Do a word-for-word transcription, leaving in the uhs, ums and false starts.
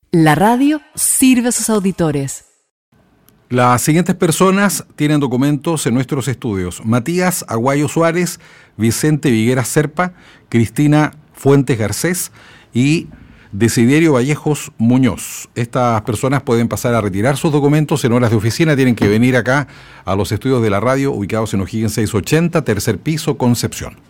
La radio sirve a sus auditores. Las siguientes personas tienen documentos en nuestros estudios: Matías Aguayo Suárez, Vicente Vigueras Serpa, Cristina Fuentes Garcés y Desiderio Vallejos Muñoz. Estas personas pueden pasar a retirar sus documentos en horas de oficina. Tienen que venir acá a los estudios de la radio ubicados en O'Higgins seiscientos ochenta, tercer piso, Concepción.